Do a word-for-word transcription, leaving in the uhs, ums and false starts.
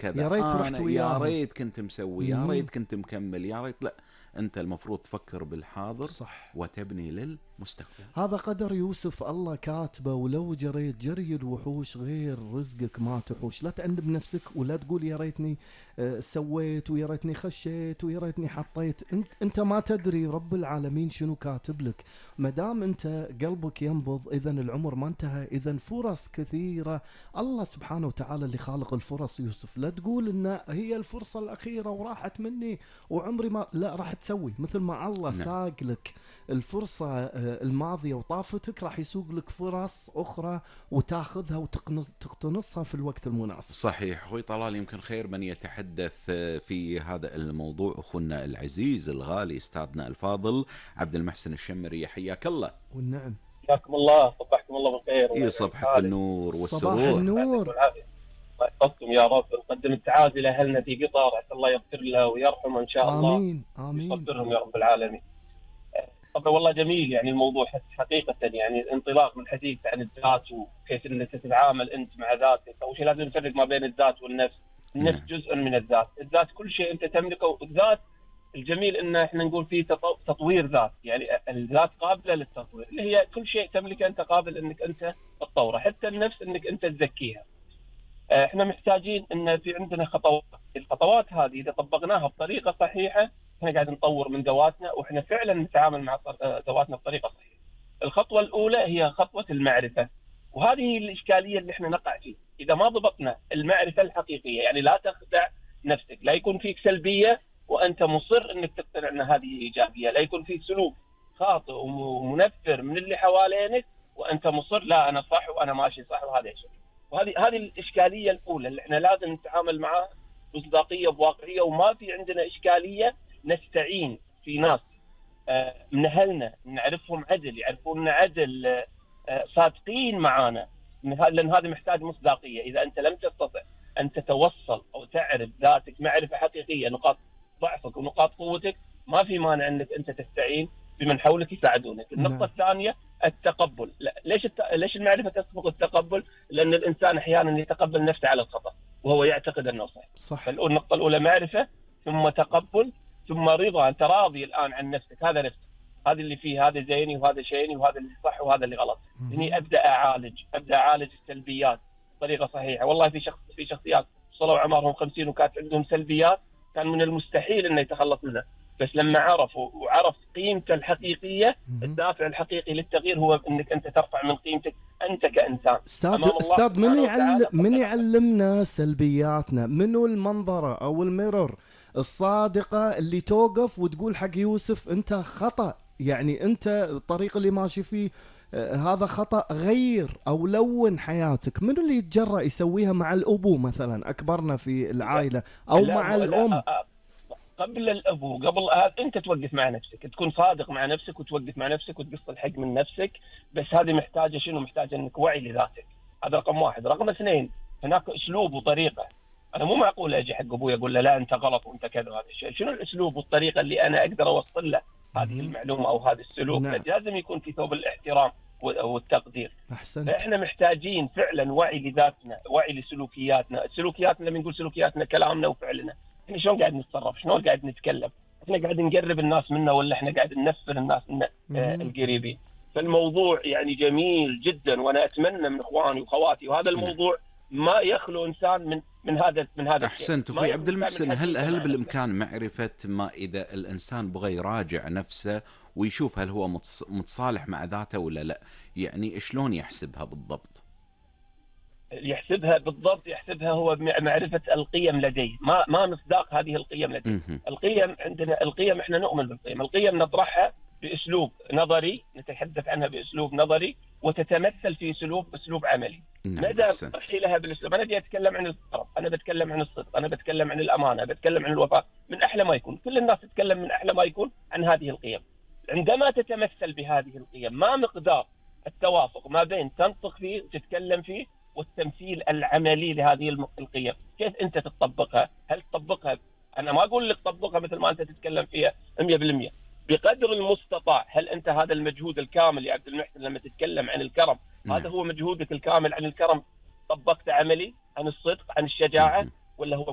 كذا، يا ريت رحت انا يا وياهم. ريت كنت مسوي، يا ريت كنت مكمل، يا ريت. لا، انت المفروض تفكر بالحاضر صح. وتبني للمستقبل. هذا قدر يوسف الله كاتبه، ولو جريت جري الوحوش غير رزقك ما تحوش. لا تأنب نفسك ولا تقول يا ريتني آه، سويت، ويا ريتني خشيت، ويا ريتني حطيت. انت انت ما تدري رب العالمين شنو كاتب لك. ما دام انت قلبك ينبض، اذا العمر ما انتهى، اذا فرص كثيره. الله سبحانه وتعالى اللي خالق الفرص يوسف. لا تقول ان هي الفرصه الاخيره وراحت مني وعمري ما، لا، راح تسوي مثل ما الله نعم. ساق لك الفرصة آه، الماضية وطافتك، راح يسوق لك فرص أخرى وتاخذها وتقتنصها في الوقت المناسب. صحيح أخوي طلال. يمكن خير من يتحدث في هذا الموضوع أخونا العزيز الغالي أستاذنا الفاضل عبد المحسن الشمري، حياك الله. والنعم. حياكم الله، صبحكم الله بالخير. إيه، صبحك بالنور صباح والسرور. النور. الله يحفظكم يا رب. نقدم التعازي لأهلنا في قطر، عسى الله يغفر له ويرحمه إن شاء الله. آمين آمين. يصبرهم يا رب العالمين. طبعا والله جميل يعني الموضوع حقيقة، يعني الانطلاق من حديث عن الذات وكيف انك تتعامل انت مع ذاتك. اول شيء لازم نفرق ما بين الذات والنفس. النفس نعم. جزء من الذات، الذات كل شيء انت تملكه. الذات الجميل ان احنا نقول فيه تطو- تطوير ذات، يعني الذات قابلة للتطوير، اللي هي كل شيء تملكه انت قابل انك انت تطوره، حتى النفس انك انت تزكيها. احنا محتاجين ان في عندنا خطوات، الخطوات هذه اذا طبقناها بطريقه صحيحه احنا قاعد نطور من ذواتنا، واحنا فعلا نتعامل مع ذواتنا بطريقه صحيحه. الخطوه الاولى هي خطوه المعرفه، وهذه هي الاشكاليه اللي احنا نقع فيها اذا ما ضبطنا المعرفه الحقيقيه. يعني لا تخدع نفسك، لا يكون فيك سلبيه وانت مصر انك تقتنع ان هذه ايجابيه، لا يكون فيك سلوك خاطئ ومنفر من اللي حوالينك وانت مصر لا انا صح وانا ماشي صح وهذا شيء. وهذه هذه الاشكاليه الاولى اللي احنا لازم نتعامل معها بمصداقيه بواقعيه. وما في عندنا اشكاليه نستعين في ناس من اهلنا نعرفهم عدل، يعرفوننا عدل، صادقين معانا، لان هذا محتاج مصداقيه. اذا انت لم تستطع ان تتوصل او تعرف ذاتك معرفه حقيقيه، نقاط ضعفك ونقاط قوتك، ما في مانع انك انت تستعين بمن حولك يساعدونك. النقطه نعم. الثانيه التقبل. لا، ليش الت... ليش المعرفه تسبق التقبل؟ لان الانسان احيانا يتقبل نفسه على الخطا وهو يعتقد انه صح. صح. فالنقطه الاولى معرفه، ثم تقبل، ثم رضا. انت راضي الان عن نفسك، هذا نفسك، هذا اللي فيه، هذا زيني وهذا شيني وهذا اللي صح وهذا اللي غلط. اني ابدا اعالج ابدا اعالج السلبيات بطريقه صحيحه. والله في شخص في شخصيات وصلوا اعمارهم خمسين وكانت عندهم سلبيات كان من المستحيل انه يتخلص منها، بس لما عرفوا وعرف قيمته الحقيقيه، الدافع الحقيقي للتغيير هو انك انت ترفع من قيمتك انت كانسان. استاذ استاذ من يعلم من يعلمنا سلبياتنا؟ منو المنظره او الميرور الصادقه اللي توقف وتقول حق يوسف انت خطا، يعني انت الطريق اللي ماشي فيه آه هذا خطا، غير او لون حياتك؟ منو اللي يتجرأ يسويها مع الابو مثلا اكبرنا في العائله، او لا مع لا الام؟ لا قبل الابو، قبل هذا انت توقف مع نفسك، تكون صادق مع نفسك وتوقف مع نفسك وتقص الحق من نفسك. بس هذه محتاجه شنو؟ محتاجه انك وعي لذاتك. هذا رقم واحد. رقم اثنين، هناك اسلوب وطريقه. انا مو معقول اجي حق ابوي اقول له لا انت غلط وانت كذا وهذا الشيء. شنو الاسلوب والطريقه اللي انا اقدر اوصل له هذه المعلومه او هذا السلوك؟ نعم. لازم يكون في ثوب الاحترام والتقدير. احسنت. فاحنا محتاجين فعلا وعي لذاتنا، وعي لسلوكياتنا. سلوكياتنا لما نقول سلوكياتنا كلامنا وفعلنا، احنا شلون قاعد نتصرف، شلون قاعد نتكلم، احنا قاعد نقرب الناس منا ولا احنا قاعد ننفر الناس من آه القريبين. فالموضوع يعني جميل جدا، وانا اتمنى من اخواني واخواتي، وهذا الموضوع ما يخلو انسان من من هذا من هذا احسنت اخوي عبد المحسن. هل هل بالامكان معرفه ما اذا الانسان بغى يراجع نفسه ويشوف هل هو متصالح مع ذاته ولا لا؟ يعني شلون يحسبها بالضبط؟ يحسبها بالضبط يحسبها هو معرفة القيم لديه. ما ما مصداق هذه القيم لديه. القيم عندنا، القيم احنا نؤمن بالقيم. القيم نطرحها باسلوب نظري، نتحدث عنها باسلوب نظري وتتمثل في سلوك اسلوب عملي. ماذا احكي لها بالاسلوب؟ انا بدي اتكلم عن الكرم، انا بتكلم عن الصدق، انا بتكلم عن الامانه، بتكلم عن الوفاء، من احلى ما يكون. كل الناس تتكلم من احلى ما يكون عن هذه القيم. عندما تتمثل بهذه القيم، ما مقدار التوافق ما بين تنطق فيه وتتكلم فيه والتمثيل العملي لهذه القيم؟ كيف انت تطبقها؟ هل تطبقها؟ انا ما اقول لك طبقها مثل ما انت تتكلم فيها مية بالمية، بقدر المستطاع. هل انت هذا المجهود الكامل يا عبد المحسن لما تتكلم عن الكرم، هذا هو مجهودك الكامل عن الكرم، طبقت عملي عن الصدق عن الشجاعة، ولا هو